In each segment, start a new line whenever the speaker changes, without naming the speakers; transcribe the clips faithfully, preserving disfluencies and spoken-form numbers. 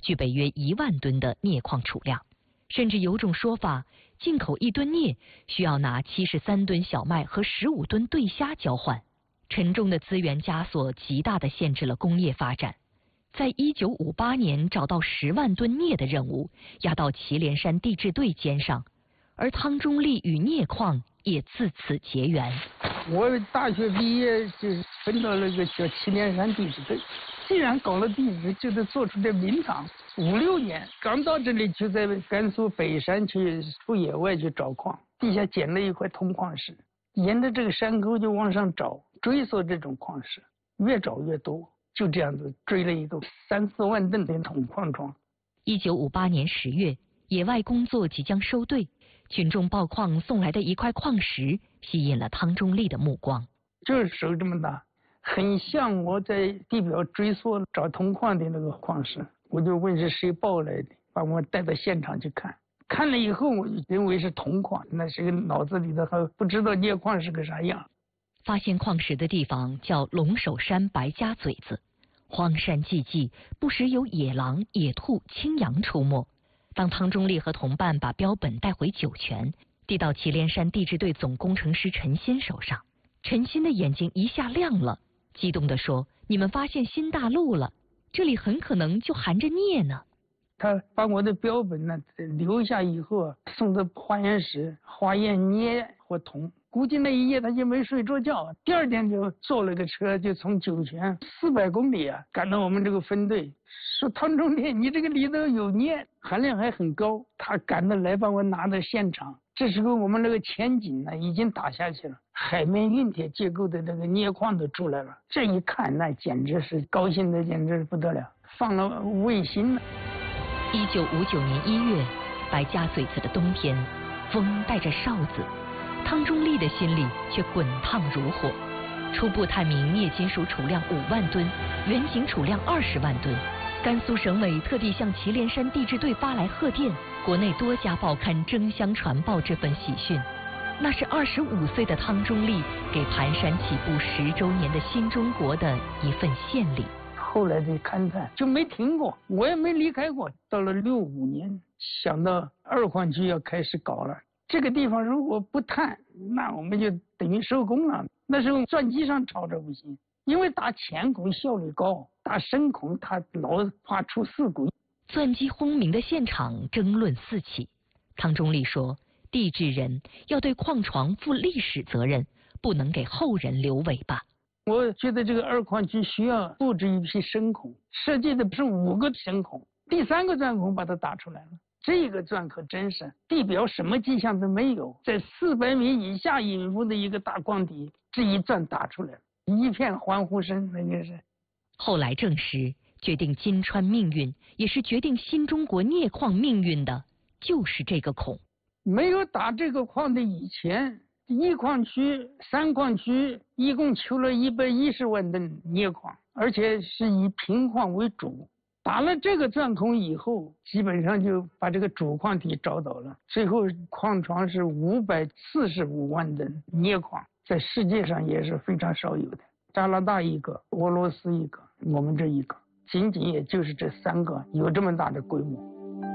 具备约一万吨的镍矿储量，甚至有种说法，进口一吨镍需要拿七十三吨小麦和十五吨对虾交换。沉重的资源枷锁极大地限制了工业发展。在一九五八年找到十万吨镍的任务压到祁连山地质队肩上，而汤中立与镍矿也自此结缘。
我大学毕业就分到了一个叫祁连山地质队，既然搞了地质，就得做出点名堂。五六年刚到这里，就在甘肃北山去出野外去找矿，地下捡了一块铜矿石，沿着这个山沟就往上找，追索这种矿石，越找越多。就这样子追了一个三四万吨的铜矿床。
一九五八年十月，野外工作即将收队，群众报矿送来的一块矿石吸引了汤中立的目光。
这手这么大，很像我在地表追索找铜矿的那个矿石。我就问是谁抱来的，把我带到现场去看。看了以后，我就认为是铜矿，那是个脑子里头还不知道镍矿是个啥样。
发现矿石的地方叫龙首山白家嘴子，荒山寂寂，不时有野狼、野兔、青羊出没。当汤中立和同伴把标本带回酒泉，递到祁连山地质队总工程师陈新手上，陈新的眼睛一下亮了，激动地说：“你们发现新大陆了，这里很可能就含着镍呢。”
他把我的标本呢留下以后，送到化验室化验镍或铜。估计那一夜他就没睡着觉，第二天就坐了个车，就从酒泉四百公里啊赶到我们这个分队，说汤中立，你这个里头有镍，含量还很高。他赶着来把我拿到现场，这时候我们那个前井呢已经打下去了，海绵运铁结构的那个镍矿都出来了。这一看，那简直是高兴的简直不得了，放了卫星了。
一九五九年一月，白家嘴子的冬天，风带着哨子。汤中立的心里却滚烫如火。初步探明镍金属储量五万吨，原井储量二十万吨。甘肃省委特地向祁连山地质队发来贺电，国内多家报刊争相传报这份喜讯。那是二十五岁的汤中立给盘山起步十周年的新中国的一份献礼。
后来的勘探就没停过，我也没离开过。到了六五年，想到二矿区要开始搞了。这个地方如果不探，那我们就等于收工了。那时候钻机上抄着不行，因为打浅孔效率高，打深孔它老怕出事故。
钻机轰鸣的现场争论四起。汤中立说，地质人要对矿床负历史责任，不能给后人留尾巴。
我觉得这个二矿区需要布置一批深孔，设计的是五个深孔，第三个钻孔把它打出来了。这个钻可真是地表什么迹象都没有，在四百米以下隐伏的一个大矿底，这一钻打出来了，一片欢呼声，那就是。
后来证实，决定金川命运，也是决定新中国镍矿命运的，就是这个孔。
没有打这个矿的以前，一矿区、三矿区一共求了一百一十万吨镍矿，而且是以平矿为主。打了这个钻孔以后，基本上就把这个主矿体找到了。最后矿床是五百四十五万吨镍矿，在世界上也是非常少有的。加拿大一个，俄罗斯一个，我们这一个，仅仅也就是这三个有这么大的规模。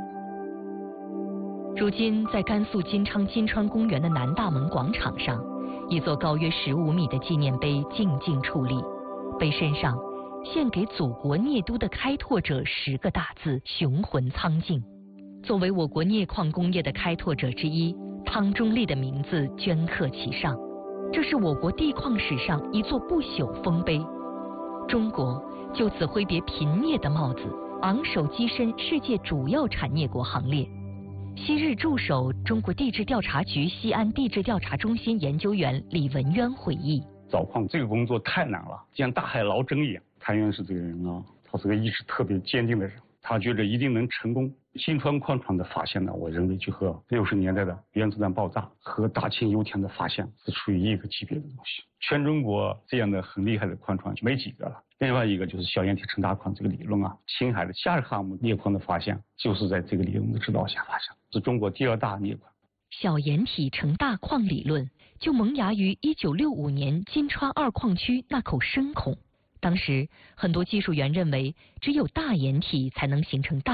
如今，在甘肃金昌金川公园的南大门广场上，一座高约十五米的纪念碑静静矗立，碑身上献给祖国镍都的开拓者十个大字，雄浑苍劲。作为我国镍矿工业的开拓者之一，汤中立的名字镌刻其上。这是我国地矿史上一座不朽丰碑。中国就此挥别贫镍的帽子，昂首跻身世界主要产业国行列。昔日驻守中国地质调查局西安地质调查中心研究员李文渊回忆，
找矿这个工作太难了，像大海捞针一样。谭院士这个人啊，他是个意志特别坚定的人，他觉得一定能成功。新川矿床的发现呢，我认为就和六十年代的原子弹爆炸和大庆油田的发现是处于一个级别的东西。全中国这样的很厉害的矿床就没几个了。另外一个就是小岩体成大矿这个理论啊，青海的夏尔哈姆镍矿的发现就是在这个理论的指导下发现，是中国第二大镍矿。
小岩体成大矿理论就萌芽于一九六五年金川二矿区那口深孔。当时很多技术员认为，只有大岩体才能形成大